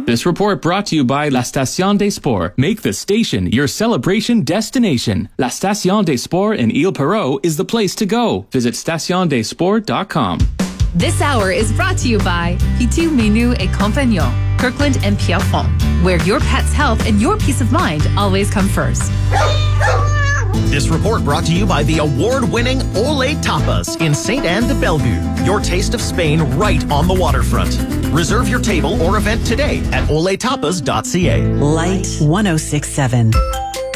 This report brought to you by La Station des Sports. Make the station your celebration destination. La Station des Sports in Île-Perrot is the place to go. Visit stationdesports.com. This hour is brought to you by Pitou Menu et Compagnon, Kirkland and Pierrefonds, where your pet's health and your peace of mind always come first. This report brought to you by the award-winning Ole Tapas in St. Anne de Bellevue. Your taste of Spain right on the waterfront. Reserve your table or event today at oletapas.ca. Light 106.7.